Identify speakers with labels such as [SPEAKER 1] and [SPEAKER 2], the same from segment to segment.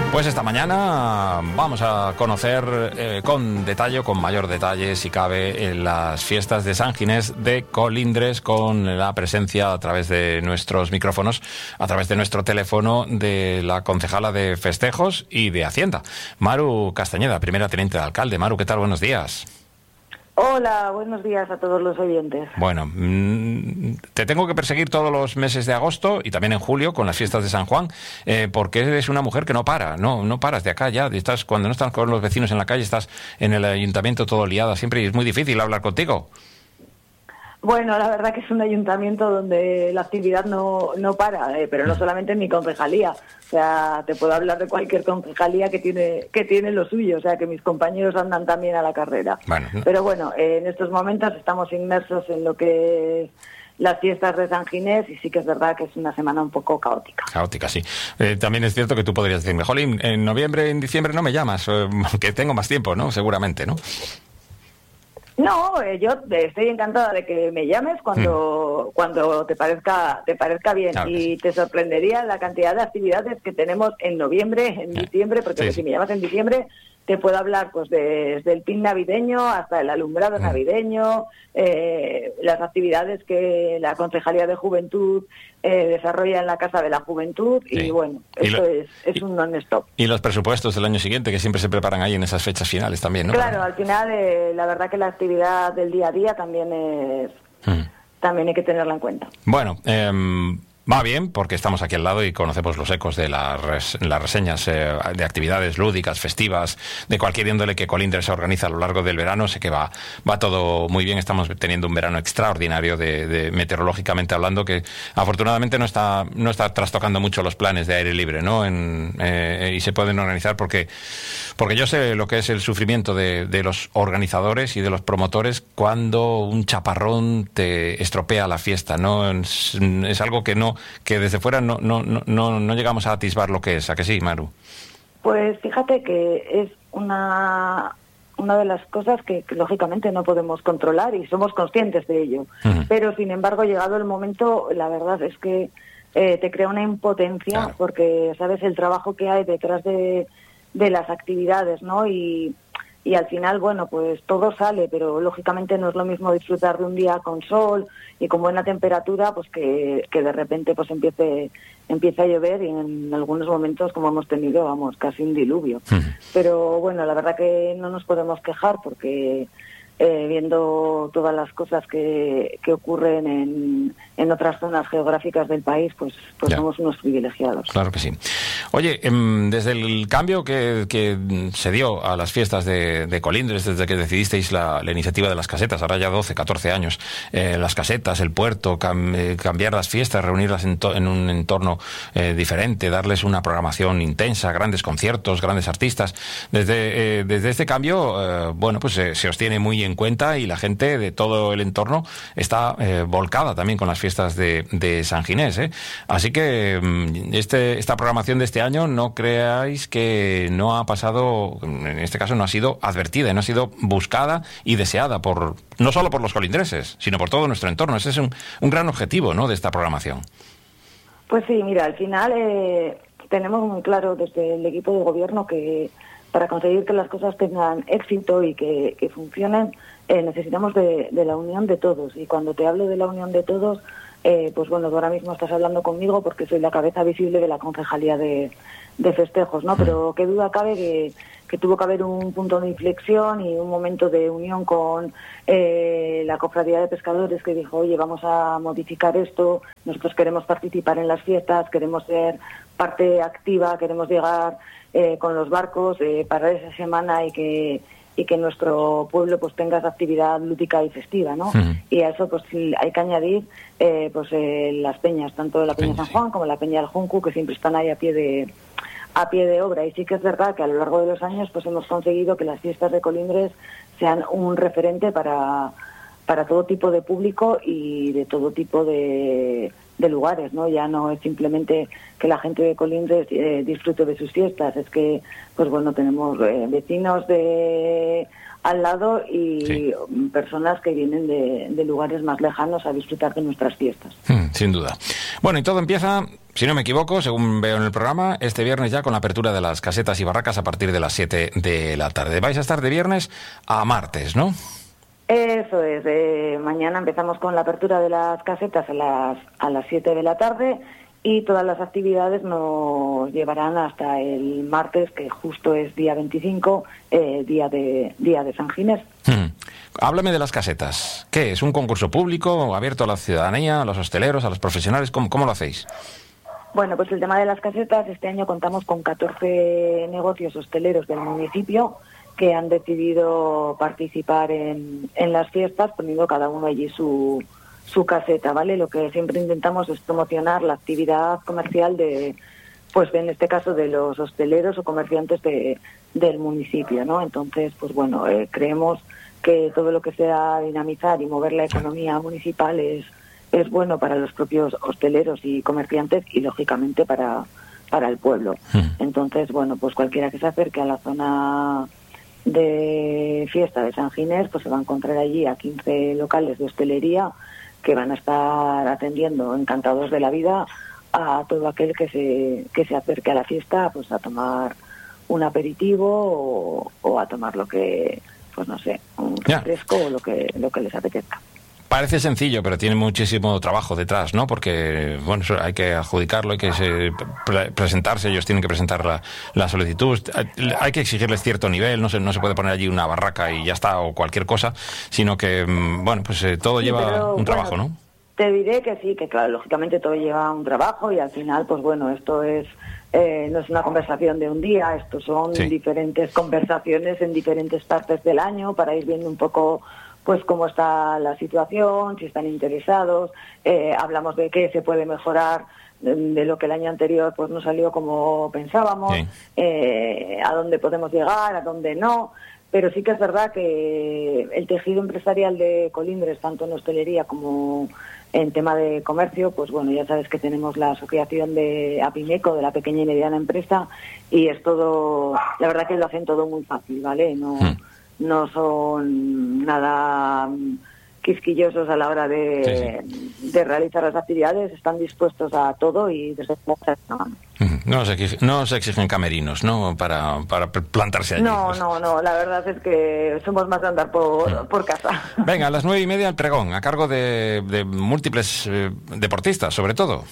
[SPEAKER 1] Pues esta mañana vamos a conocer con detalle, con mayor detalle, si cabe, las fiestas de San Ginés de Colindres, con la presencia a través de nuestros micrófonos, a través de nuestro teléfono, de la concejala de Festejos y de Hacienda, Maru Castañeda, primera teniente de alcalde. Maru, ¿qué tal? Buenos días.
[SPEAKER 2] Hola, buenos días a todos los oyentes.
[SPEAKER 1] Bueno, te tengo que perseguir todos los meses de agosto y también en julio con las fiestas de San Juan, porque eres una mujer que no para, no paras de acá ya. Estás, cuando no estás con los vecinos en la calle, estás en el ayuntamiento todo liada siempre y es muy difícil hablar contigo.
[SPEAKER 2] Bueno, la verdad que es un ayuntamiento donde la actividad no para, pero no solamente en mi concejalía. O sea, te puedo hablar de cualquier concejalía que tiene lo suyo. O sea, que mis compañeros andan también a la carrera.
[SPEAKER 1] Bueno.
[SPEAKER 2] Pero bueno, en estos momentos estamos inmersos en lo que es las fiestas de San Ginés y sí que es verdad que es una semana un poco caótica.
[SPEAKER 1] Caótica, sí. También es cierto que tú podrías decirme, jolín, en noviembre, en diciembre no me llamas, que tengo más tiempo, ¿no? Seguramente, ¿no?
[SPEAKER 2] No, yo estoy encantada de que me llames cuando te parezca bien, claro, y te sorprendería la cantidad de actividades que tenemos en noviembre, en diciembre, porque sí, si me llamas en diciembre te puedo hablar pues desde el pin navideño hasta el alumbrado navideño, las actividades que la Concejalía de Juventud desarrolla en la Casa de la Juventud, sí. Y bueno, esto es un non-stop. Y los presupuestos del año siguiente, que siempre se preparan ahí en esas fechas finales también, ¿no? Claro, al final la verdad que la actividad del día a día también también hay que tenerla en cuenta.
[SPEAKER 1] Bueno, va bien, porque estamos aquí al lado y conocemos los ecos de las reseñas de actividades lúdicas, festivas, de cualquier índole que Colindres organiza a lo largo del verano. Sé que va todo muy bien. Estamos teniendo un verano extraordinario de meteorológicamente hablando, que afortunadamente no está trastocando mucho los planes de aire libre, ¿no? Y se pueden organizar porque yo sé lo que es el sufrimiento de los organizadores y de los promotores cuando un chaparrón te estropea la fiesta, ¿no? Es algo que desde fuera no llegamos a atisbar lo que es. ¿A que sí, Maru?
[SPEAKER 2] Pues fíjate que es una de las cosas que lógicamente no podemos controlar y somos conscientes de ello. Uh-huh. Pero sin embargo, llegado el momento, la verdad es que te crea una impotencia, claro, porque sabes el trabajo que hay detrás de las actividades, ¿no? Y al final, bueno, pues todo sale, pero lógicamente no es lo mismo disfrutar de un día con sol y con buena temperatura, pues que de repente pues empiece a llover y en algunos momentos, como hemos tenido, vamos, casi un diluvio. Pero bueno, la verdad que no nos podemos quejar porque viendo todas las cosas que ocurren en otras zonas geográficas del país, pues somos unos privilegiados.
[SPEAKER 1] Claro que sí. Oye, desde el cambio que se dio a las fiestas de Colindres, desde que decidisteis la iniciativa de las casetas, ahora ya 12, 14 años, las casetas, el puerto, cambiar las fiestas, reunirlas en un entorno diferente, darles una programación intensa, grandes conciertos, grandes artistas. Desde este cambio, bueno, pues se os tiene muy en cuenta y la gente de todo el entorno está volcada también con las fiestas de San Ginés, ¿eh? Así que esta programación de este año, no creáis que no ha pasado, en este caso no ha sido advertida, no ha sido buscada y deseada no solo por los colindreses, sino por todo nuestro entorno. Ese es un gran objetivo, ¿no?, de esta programación.
[SPEAKER 2] Pues sí, mira, al final tenemos muy claro desde el equipo de gobierno que para conseguir que las cosas tengan éxito y que funcionen, necesitamos de la unión de todos. Y cuando te hablo de la unión de todos, pues bueno, tú ahora mismo estás hablando conmigo porque soy la cabeza visible de la Concejalía de Festejos, ¿no? Pero qué duda cabe que tuvo que haber un punto de inflexión y un momento de unión con la Cofradía de Pescadores, que dijo, oye, vamos a modificar esto, nosotros queremos participar en las fiestas, queremos ser parte activa, queremos llegar con los barcos para esa semana y que nuestro pueblo pues tenga esa actividad lúdica y festiva, ¿no? Uh-huh. Y a eso pues sí, hay que añadir las peñas, tanto la Peña San Juan como la Peña del Junco, que siempre están ahí a pie de obra. Y sí que es verdad que a lo largo de los años pues hemos conseguido que las fiestas de Colindres sean un referente para todo tipo de público y de todo tipo de lugares, ¿no? Ya no es simplemente que la gente de Colindres disfrute de sus fiestas, es que, pues bueno, tenemos vecinos de al lado y personas que vienen de lugares más lejanos a disfrutar de nuestras fiestas.
[SPEAKER 1] Sin duda. Bueno, y todo empieza si no me equivoco, según veo en el programa, este viernes ya con la apertura de las casetas y barracas a partir de las 7 de la tarde. Vais a estar de viernes a martes, ¿no?
[SPEAKER 2] Eso es. Mañana empezamos con la apertura de las casetas a las 7 de la tarde y todas las actividades nos llevarán hasta el martes, que justo es día 25, día de San Ginés.
[SPEAKER 1] Háblame de las casetas. ¿Qué es? ¿Un concurso público abierto a la ciudadanía, a los hosteleros, a los profesionales? ¿Cómo lo hacéis?
[SPEAKER 2] Bueno, pues el tema de las casetas, este año contamos con 14 negocios hosteleros del municipio que han decidido participar en las fiestas, poniendo cada uno allí su caseta, ¿vale? Lo que siempre intentamos es promocionar la actividad comercial pues en este caso de los hosteleros o comerciantes del municipio, ¿no? Entonces, pues bueno, creemos que todo lo que sea dinamizar y mover la economía municipal es bueno para los propios hosteleros y comerciantes y lógicamente para el pueblo. Entonces, bueno, pues cualquiera que se acerque a la zona de fiesta de San Ginés, pues se va a encontrar allí a 15 locales de hostelería que van a estar atendiendo encantados de la vida a todo aquel que se acerque a la fiesta, pues a tomar un aperitivo o a tomar lo que, pues no sé, un refresco o lo que les apetezca.
[SPEAKER 1] Parece sencillo, pero tiene muchísimo trabajo detrás, ¿no? Porque, bueno, hay que adjudicarlo, hay que presentarse, ellos tienen que presentar la solicitud, hay que exigirles cierto nivel, no se puede poner allí una barraca y ya está, o cualquier cosa, sino que, bueno, pues todo lleva un trabajo, ¿no?
[SPEAKER 2] Te diré que sí, que claro, lógicamente todo lleva un trabajo y al final, pues bueno, esto es no es una conversación de un día, esto son diferentes conversaciones en diferentes partes del año para ir viendo un poco pues cómo está la situación, si están interesados, hablamos de qué se puede mejorar de lo que el año anterior pues no salió como pensábamos, a dónde podemos llegar, a dónde no, pero sí que es verdad que el tejido empresarial de Colindres, tanto en hostelería como en tema de comercio, pues bueno, ya sabes que tenemos la asociación de APIMECO, de la pequeña y mediana empresa, y es todo, la verdad que lo hacen todo muy fácil, ¿vale? No son nada quisquillosos a la hora de realizar las actividades, están dispuestos a todo y desde
[SPEAKER 1] no se exigen camerinos, ¿no? Para plantarse allí.
[SPEAKER 2] No, la verdad es que somos más de andar por casa.
[SPEAKER 1] Venga, a las 9:30 el pregón, a cargo de múltiples deportistas, sobre todo.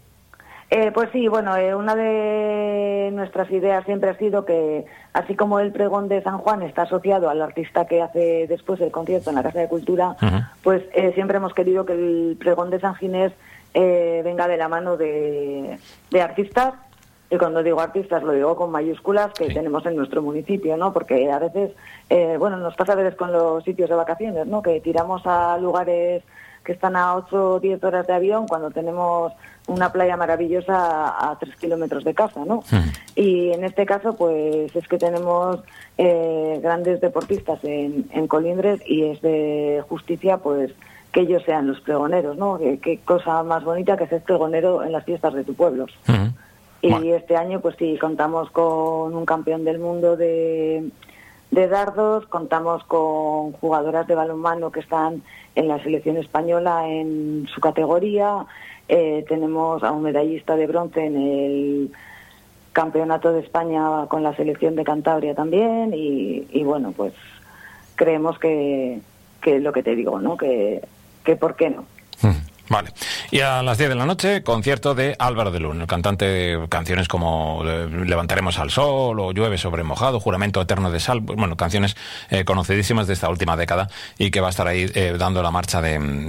[SPEAKER 2] Pues sí, bueno, una de nuestras ideas siempre ha sido que, así como el pregón de San Juan está asociado al artista que hace después el concierto en la Casa de Cultura, pues siempre hemos querido que el pregón de San Ginés venga de la mano de artistas, y cuando digo artistas lo digo con mayúsculas, que tenemos en nuestro municipio, ¿no? Porque a veces, bueno, nos pasa a veces con los sitios de vacaciones, ¿no? Que tiramos a lugares que están a 8 o 10 horas de avión cuando tenemos una playa maravillosa a 3 kilómetros de casa, ¿no? Y en este caso, pues es que tenemos grandes deportistas en Colindres y es de justicia, pues, que ellos sean los pregoneros, ¿no? Qué cosa más bonita que ser pregonero en las fiestas de tu pueblo. Y este año, pues sí, contamos con un campeón del mundo de dardos, contamos con jugadoras de balonmano que están en la selección española en su categoría, tenemos a un medallista de bronce en el Campeonato de España con la selección de Cantabria también y bueno, pues creemos que lo que te digo, ¿no? Que ¿por qué no?
[SPEAKER 1] Vale. Y a las 10 de la noche, concierto de Álvaro de Luna, el cantante de canciones como Levantaremos al Sol o Llueve sobre mojado, Juramento Eterno de Sal, bueno, canciones conocidísimas de esta última década y que va a estar ahí dando la marcha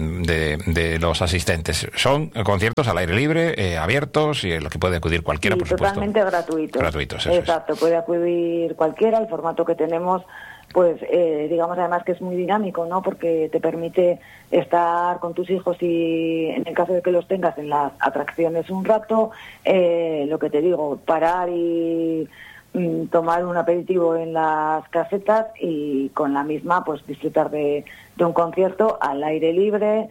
[SPEAKER 1] de los asistentes. Son conciertos al aire libre, abiertos y en los que puede acudir cualquiera, por supuesto.
[SPEAKER 2] Totalmente gratuitos.
[SPEAKER 1] Gratuitos, eso
[SPEAKER 2] exacto, puede acudir cualquiera, el formato que tenemos pues digamos además que es muy dinámico, ¿no? Porque te permite estar con tus hijos y en el caso de que los tengas en las atracciones un rato, lo que te digo, parar y tomar un aperitivo en las casetas y con la misma pues disfrutar de un concierto al aire libre,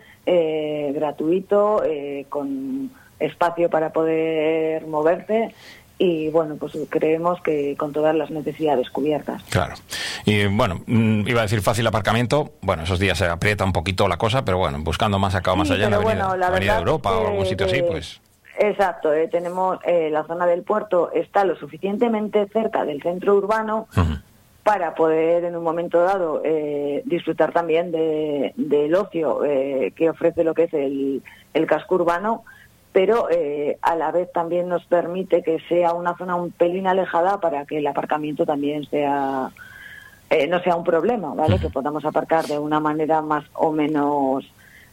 [SPEAKER 2] gratuito, con espacio para poder moverte. Y bueno, pues creemos que con todas las necesidades cubiertas.
[SPEAKER 1] Claro. Y bueno, iba a decir fácil aparcamiento. Bueno, esos días se aprieta un poquito la cosa, pero bueno, buscando más acá o más allá en la Avenida Europa o algún sitio así, pues...
[SPEAKER 2] Exacto, tenemos la zona del puerto, está lo suficientemente cerca del centro urbano para poder en un momento dado disfrutar también del ocio que ofrece lo que es el casco urbano, pero a la vez también nos permite que sea una zona un pelín alejada para que el aparcamiento también sea no sea un problema, ¿vale? Que podamos aparcar de una manera más o menos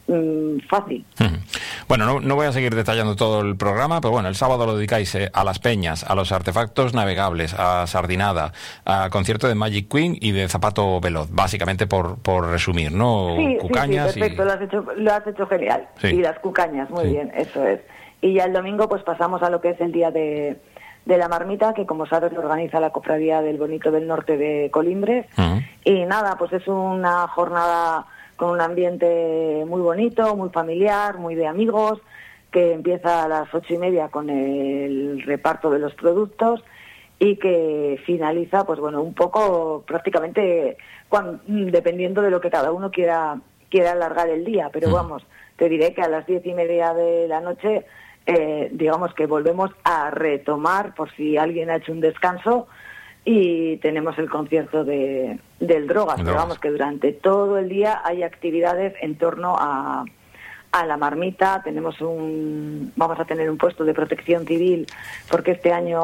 [SPEAKER 2] fácil.
[SPEAKER 1] Bueno, no voy a seguir detallando todo el programa, pero bueno, el sábado lo dedicáis a las peñas, a los artefactos navegables, a Sardinada, a concierto de Magic Queen y de Zapato Veloz, básicamente por resumir, ¿no?
[SPEAKER 2] Sí,
[SPEAKER 1] cucañas.
[SPEAKER 2] Sí, perfecto, lo has hecho genial. Sí. Y las cucañas, muy bien, eso es. Y ya el domingo pues pasamos a lo que es el día de la marmita, que como sabes lo organiza la Cofradía del Bonito del Norte de Colindres. Y nada, pues es una jornada con un ambiente muy bonito, muy familiar, muy de amigos, que empieza a las 8:30 con el reparto de los productos y que finaliza, pues bueno, un poco prácticamente dependiendo de lo que cada uno quiera alargar el día, pero vamos, te diré que a las 10:30 de la noche, digamos que volvemos a retomar, por si alguien ha hecho un descanso, y tenemos el concierto del Drogas. Pero vamos, que durante todo el día hay actividades en torno a la marmita. Vamos a tener un puesto de protección civil, porque este año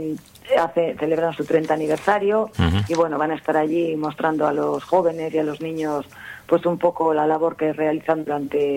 [SPEAKER 2] celebran su 30 aniversario, y bueno, van a estar allí mostrando a los jóvenes y a los niños pues un poco la labor que realizan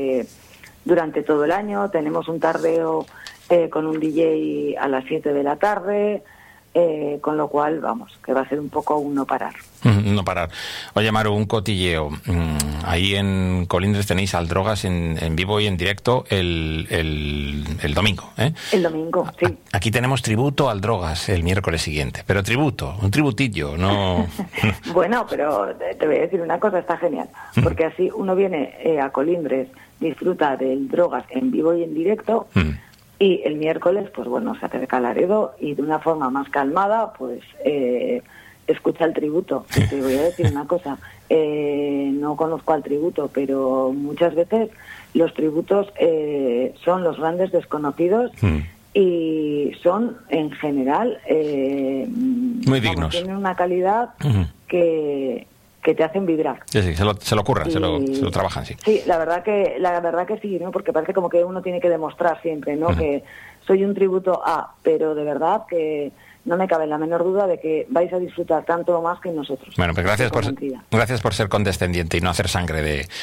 [SPEAKER 2] durante todo el año. Tenemos un tardeo con un DJ a las 7 de la tarde, con lo cual, vamos, que va a ser un poco un no parar.
[SPEAKER 1] No parar. Oye, Maru, un cotilleo. Ahí en Colindres tenéis al Drogas en vivo y en directo el domingo, ¿eh?
[SPEAKER 2] El domingo, sí.
[SPEAKER 1] Aquí tenemos tributo al Drogas el miércoles siguiente, pero un tributillo, no...
[SPEAKER 2] Bueno, pero te voy a decir una cosa, está genial, porque así uno viene a Colindres, disfruta del Drogas en vivo y en directo, y el miércoles, pues bueno, se acerca a Laredo y de una forma más calmada, pues escucha el tributo. Y te voy a decir una cosa, no conozco al tributo, pero muchas veces los tributos son los grandes desconocidos y son, en general,
[SPEAKER 1] muy dignos.
[SPEAKER 2] Tienen una calidad que te hacen vibrar.
[SPEAKER 1] Sí, se lo curran, se lo trabajan, sí.
[SPEAKER 2] Sí, la verdad que sí, ¿no? Porque parece como que uno tiene que demostrar siempre, ¿no? Que soy un tributo a, pero de verdad que no me cabe la menor duda de que vais a disfrutar tanto más que nosotros.
[SPEAKER 1] Bueno, pues gracias por ser condescendiente y no hacer sangre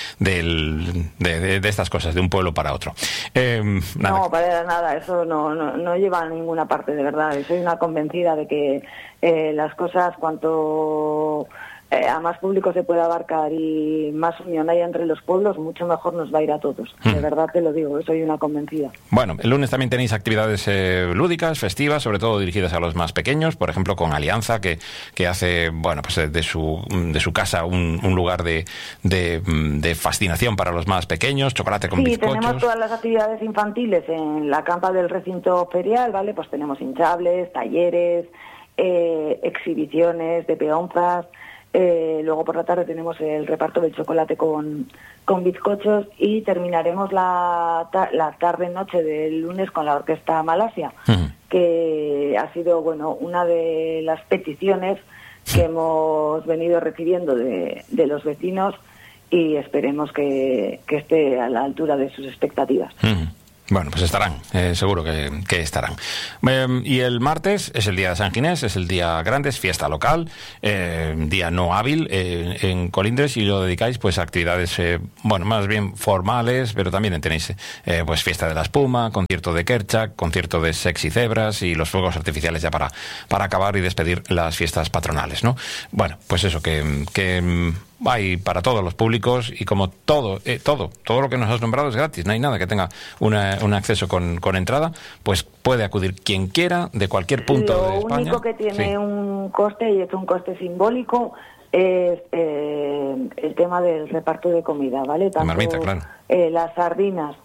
[SPEAKER 1] de estas cosas, de un pueblo para otro.
[SPEAKER 2] Nada. No, para nada, eso no lleva a ninguna parte, de verdad. Soy una convencida de que las cosas, cuanto a más público se puede abarcar y más unión hay entre los pueblos, mucho mejor nos va a ir a todos. De verdad te lo digo, soy una convencida.
[SPEAKER 1] Bueno, el lunes también tenéis actividades lúdicas, festivas, sobre todo dirigidas a los más pequeños, por ejemplo con Alianza, que hace, bueno, pues de su casa un lugar de fascinación para los más pequeños, chocolate con bizcochos.
[SPEAKER 2] Sí, tenemos todas las actividades infantiles en la campa del recinto ferial, ¿vale? Pues tenemos hinchables, talleres, exhibiciones de peonzas. Luego por la tarde tenemos el reparto del chocolate con bizcochos y terminaremos la tarde-noche del lunes con la Orquesta Malasia, que ha sido, bueno, una de las peticiones que hemos venido recibiendo de los vecinos y esperemos que esté a la altura de sus expectativas.
[SPEAKER 1] Bueno, pues estarán, seguro que estarán. Y el martes es el día de San Ginés, es el día grande, es fiesta local, día no hábil en Colindres, y lo dedicáis pues a actividades, bueno, más bien formales, pero también tenéis pues fiesta de la espuma, concierto de Kerchak, concierto de Sexy Cebras y los fuegos artificiales ya para acabar y despedir las fiestas patronales, ¿no? Bueno, pues eso, que hay para todos los públicos, y como todo lo que nos has nombrado es gratis, no hay nada que tenga un acceso con entrada, pues puede acudir quien quiera de cualquier punto de España. Lo
[SPEAKER 2] único que tiene un coste, y es un coste simbólico, es el tema del reparto de comida, ¿vale? Tanto
[SPEAKER 1] marmita, claro.
[SPEAKER 2] Las sardinas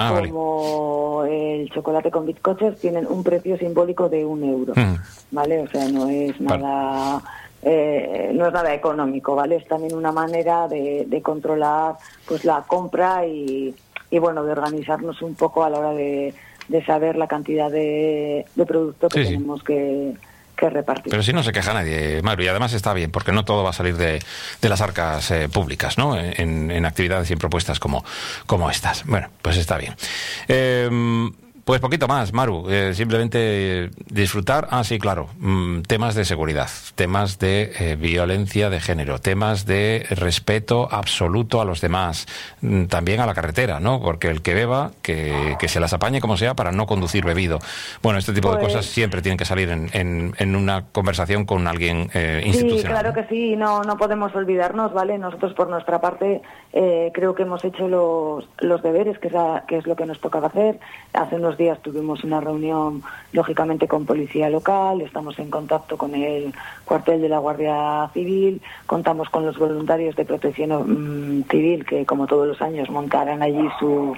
[SPEAKER 2] como el chocolate con bizcochos tienen un precio simbólico de 1 euro, ¿vale? O sea, no es nada... no es nada económico, ¿vale? Es también una manera de controlar pues la compra y bueno, de organizarnos un poco a la hora de de saber la cantidad de producto que tenemos que repartir.
[SPEAKER 1] Pero si no se queja nadie, Maru, y además está bien, porque no todo va a salir de las arcas públicas, ¿no? En actividades y en propuestas como estas. Bueno, pues está bien. Pues poquito más, Maru, simplemente disfrutar. Sí, claro, temas de seguridad, temas de violencia de género, temas de respeto absoluto a los demás, también a la carretera, ¿no? Porque el que beba, que se las apañe como sea para no conducir bebido. Bueno, este tipo de cosas siempre tienen que salir en una conversación con alguien institucional.
[SPEAKER 2] Sí, claro que sí, no podemos olvidarnos, ¿vale? Nosotros por nuestra parte creo que hemos hecho los deberes, que es lo que nos tocaba hacer. Hace unos días tuvimos una reunión, lógicamente, con policía local, estamos en contacto con el cuartel de la Guardia Civil, contamos con los voluntarios de protección civil que, como todos los años, montarán allí su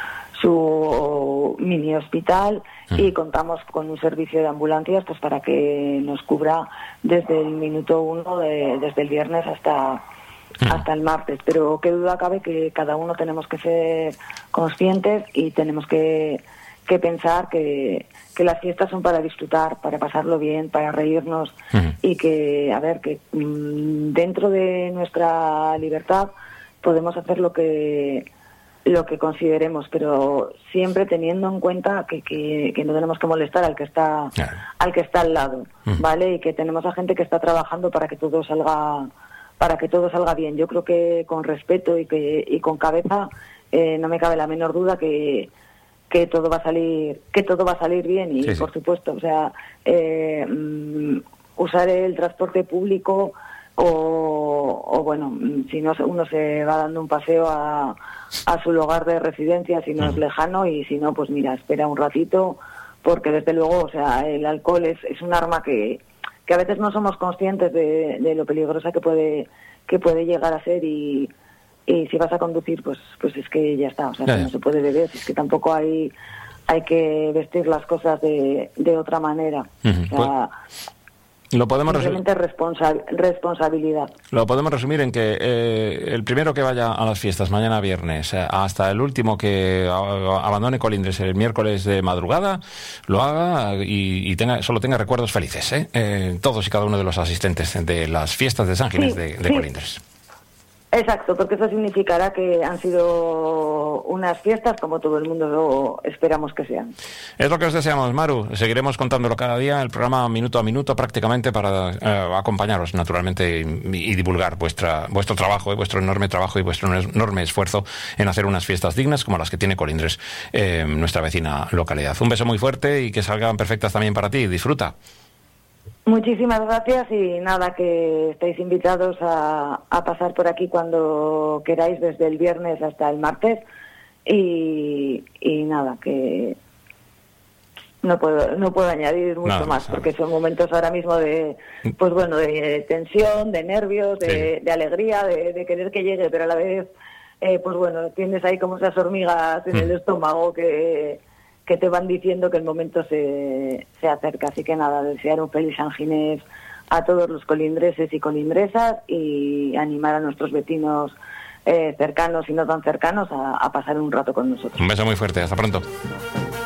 [SPEAKER 2] mini hospital, y contamos con un servicio de ambulancias pues para que nos cubra desde el minuto 1, desde el viernes hasta el martes. Pero qué duda cabe que cada uno tenemos que ser conscientes y tenemos que pensar que las fiestas son para disfrutar, para pasarlo bien, para reírnos, y que, a ver, que dentro de nuestra libertad podemos hacer lo que consideremos, pero siempre teniendo en cuenta que no tenemos que molestar al que está al lado, ¿vale? Y que tenemos a gente que está trabajando para que todo salga bien. Yo creo que con respeto y con cabeza no me cabe la menor duda que todo va a salir bien. Y por supuesto, o sea, usar el transporte público o bueno, si no, uno se va dando un paseo a su lugar de residencia si no es lejano, y si no, pues mira, espera un ratito, porque desde luego, o sea, el alcohol es un arma que a veces no somos conscientes de lo peligrosa que puede llegar a ser, y si vas a conducir, pues es que ya está, o sea, no se puede beber, es que tampoco hay que vestir las cosas de otra manera. O sea,
[SPEAKER 1] lo podemos
[SPEAKER 2] simplemente responsabilidad.
[SPEAKER 1] Lo podemos resumir en que el primero que vaya a las fiestas mañana viernes hasta el último que abandone Colindres el miércoles de madrugada, lo haga y solo tenga recuerdos felices, todos y cada uno de los asistentes de las fiestas de San Ginés de Colindres.
[SPEAKER 2] Exacto, porque eso significará que han sido unas fiestas como todo el mundo lo esperamos que sean.
[SPEAKER 1] Es lo que os deseamos, Maru. Seguiremos contándolo cada día, el programa minuto a minuto prácticamente, para acompañaros naturalmente y divulgar vuestro trabajo, vuestro enorme trabajo y vuestro enorme esfuerzo en hacer unas fiestas dignas como las que tiene Colindres, nuestra vecina localidad. Un beso muy fuerte y que salgan perfectas también para ti. Disfruta.
[SPEAKER 2] Muchísimas gracias, y nada, que estáis invitados a pasar por aquí cuando queráis, desde el viernes hasta el martes, y nada, que no puedo añadir mucho más, porque son momentos ahora mismo de tensión, de nervios, de alegría, de querer que llegue, pero a la vez tienes ahí como esas hormigas en el estómago que te van diciendo que el momento se acerca. Así que nada, desear un feliz San Ginés a todos los colindreses y colindresas, y animar a nuestros vecinos cercanos y no tan cercanos a pasar un rato con nosotros.
[SPEAKER 1] Un beso muy fuerte, hasta pronto.